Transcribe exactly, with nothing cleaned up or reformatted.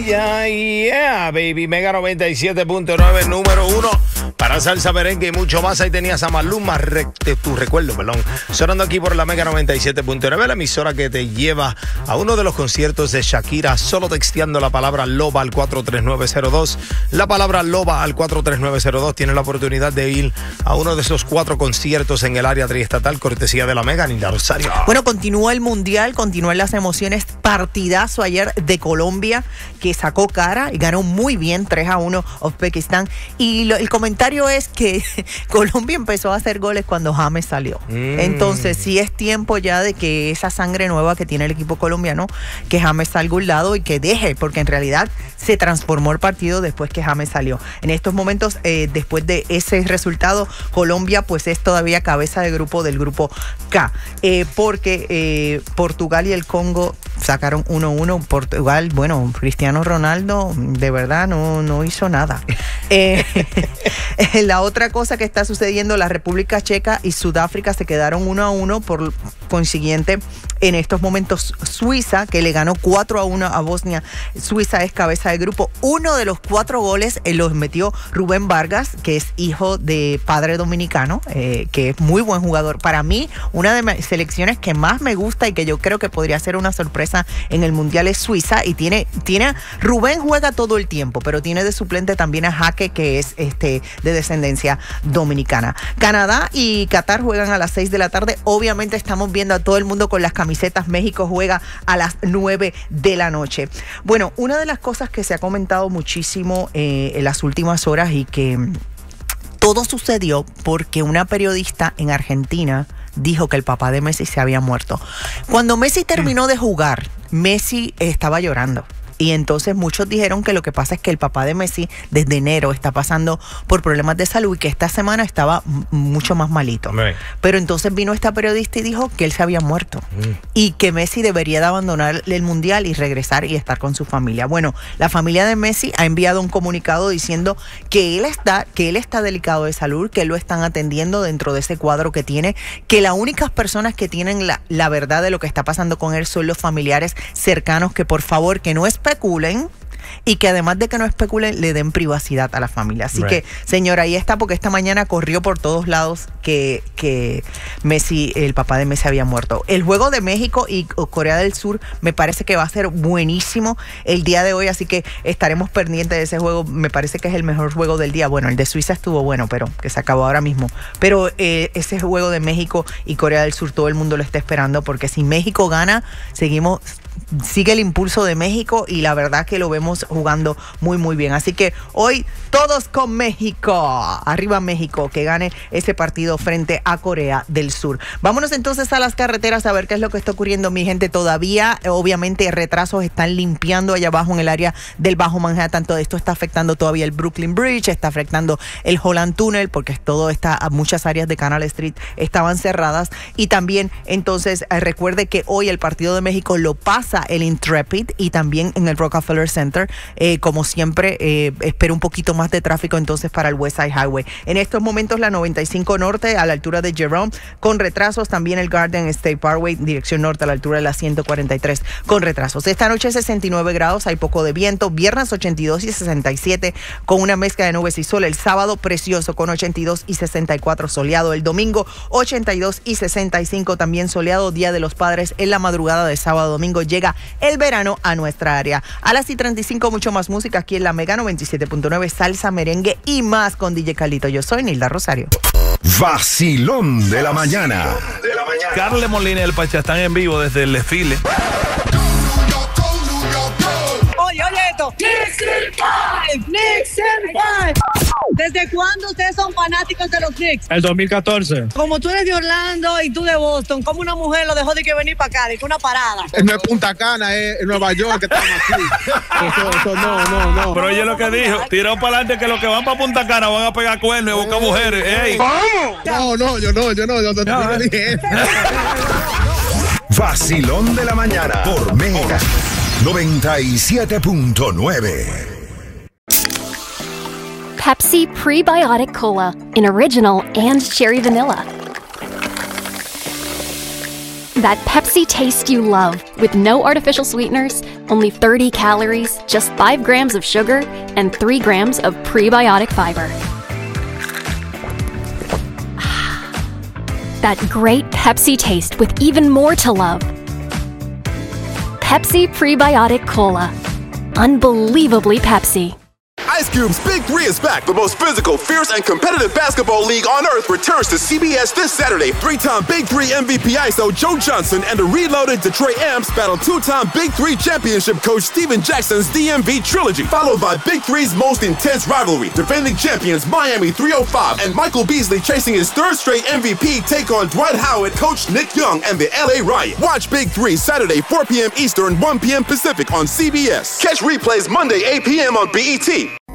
Yeah, yeah, baby. Mega noventa y siete punto nueve, número uno. Para salsa, merengue y mucho más. Ahí tenías a Maluma, re, de tu recuerdo, perdón. Sonando aquí por la Mega noventa y siete punto nueve, la emisora que te lleva a uno de los conciertos de Shakira, solo texteando la palabra Loba al cuatro tres nueve cero dos. La palabra Loba al cuatro tres nueve cero dos. Tienes la oportunidad de ir a uno de esos cuatro conciertos en el área triestatal, cortesía de la Mega, Nilda Rosario. Bueno, continúa el Mundial, continúan las emociones. Partidazo ayer de Colombia, que sacó cara y ganó muy bien, tres a uno Uzbekistán. Y lo, el comentario es que Colombia empezó a hacer goles cuando James salió. Mm. Entonces, sí es tiempo ya de que esa sangre nueva que tiene el equipo colombiano, que James salga a un lado y que deje, porque en realidad se transformó el partido después que James salió. En estos momentos, eh, después de ese resultado, Colombia pues es todavía cabeza de grupo del grupo K, eh, porque eh, Portugal y el Congo sacaron uno uno. Portugal, bueno, Cristiano Ronaldo de verdad no, no hizo nada. eh, la otra cosa que está sucediendo, la República Checa y Sudáfrica se quedaron uno a uno, por consiguiente en estos momentos Suiza, que le ganó cuatro a uno a Bosnia. Suiza es cabeza de grupo. Uno de los cuatro goles eh, los metió Rubén Vargas, que es hijo de padre dominicano, eh, que es muy buen jugador. Para mí, una de mis selecciones que más me gusta y que yo creo que podría ser una sorpresa en el Mundial es Suiza. Y tiene, tiene Rubén juega todo el tiempo, pero tiene de suplente también a Jaque, que es este de descendencia dominicana. Canadá y Qatar juegan a las seis de la tarde. Obviamente estamos viendo a todo el mundo con las camisetas. México juega a las nueve de la noche. Bueno, una de las cosas que se ha comentado muchísimo eh, en las últimas horas y que todo sucedió porque una periodista en Argentina dijo que el papá de Messi se había muerto. Cuando Messi terminó de jugar, Messi estaba llorando. Y entonces muchos dijeron que lo que pasa es que el papá de Messi desde enero está pasando por problemas de salud y que esta semana estaba m- mucho más malito. Sí. Pero entonces vino esta periodista y dijo que él se había muerto mm. y que Messi debería de abandonar el Mundial y regresar y estar con su familia. Bueno, la familia de Messi ha enviado un comunicado diciendo que él está, que él está delicado de salud, que lo están atendiendo dentro de ese cuadro que tiene, que las únicas personas que tienen la, la verdad de lo que está pasando con él son los familiares cercanos, que por favor que no especulen y que además de que no especulen, le den privacidad a la familia. Así right. que, señora, ahí está, porque esta mañana corrió por todos lados que, que Messi, el papá de Messi había muerto. El juego de México y Corea del Sur me parece que va a ser buenísimo el día de hoy, así que estaremos pendientes de ese juego. Me parece que es el mejor juego del día. Bueno, el de Suiza estuvo bueno, pero que se acabó ahora mismo. Pero eh, ese juego de México y Corea del Sur, todo el mundo lo está esperando, porque si México gana, seguimos... sigue el impulso de México y la verdad que lo vemos jugando muy muy bien. Así que hoy todos con México. Arriba México, que gane ese partido frente a Corea del Sur. Vámonos entonces a las carreteras a ver qué es lo que está ocurriendo, mi gente. Todavía, obviamente, retrasos están limpiando allá abajo en el área del Bajo Manhattan. Todo esto está afectando todavía el Brooklyn Bridge, está afectando el Holland Tunnel, porque todo está, muchas áreas de Canal Street estaban cerradas. Y también, entonces, eh, recuerde que hoy el partido de México lo pasa el Intrepid y también en el Rockefeller Center. Eh, como siempre, eh, espero un poquito más de tráfico entonces para el West Side Highway. En estos momentos la noventa y cinco Norte a la altura de Jerome con retrasos. También el Garden State Parkway dirección norte a la altura de la ciento cuarenta y tres con retrasos. Esta noche sesenta y nueve grados, hay poco de viento. Viernes ochenta y dos y sesenta y siete con una mezcla de nubes y sol. El sábado precioso con ochenta y dos y sesenta y cuatro soleado. El domingo ochenta y dos y sesenta y cinco también soleado. Día de los Padres en la madrugada de sábado a domingo. Llega el verano a nuestra área. A las y treinta y cinco, mucho más música aquí en la Mega noventa y siete punto nueve, salsa, merengue y más con D J Carlito. Yo soy Nilda Rosario. Vacilón de la mañana. De la mañana. Carle Molina y el Pacha están en vivo desde el desfile. Oye, oye esto. Knicks in five. Knicks in five. ¿Desde cuándo ustedes son fanáticos de los Knicks? El dos mil catorce. Como tú eres de Orlando y tú de Boston, ¿cómo una mujer lo dejó de que venir para acá, de que una parada? No es Punta Cana, es Nueva York que estamos aquí. Eso, eso, no, no, no. Pero oye lo que dijo, tiró para adelante que los que van para Punta Cana van a pegar cuernos y buscar mujeres. Ey. ¿Cómo? No, no, yo no, yo no, yo no, no, no dije eso. Vacilón de la mañana por Mega noventa y siete punto nueve. Pepsi Prebiotic Cola in original and cherry vanilla. That Pepsi Pepsi taste you love with no artificial sweeteners, only thirty calories, just five grams of sugar, and three grams of prebiotic fiber. That great Pepsi taste with even more to love. Pepsi Prebiotic Cola. Unbelievably Pepsi. Ice Cube's Big Three is back. The most physical, fierce, and competitive basketball league on earth returns to C B S this Saturday. Three-time Big Three M V P I S O Joe Johnson and the reloaded Detroit Amps battle two-time Big Three championship coach Steven Jackson's D M V trilogy, followed by Big Three's most intense rivalry. Defending champions Miami three oh five and Michael Beasley chasing his third straight M V P take on Dwight Howard, Coach Nick Young, and the L A Riot. Watch Big Three Saturday, four p.m. Eastern, one p.m. Pacific on C B S. Catch replays Monday, eight p.m. on B E T.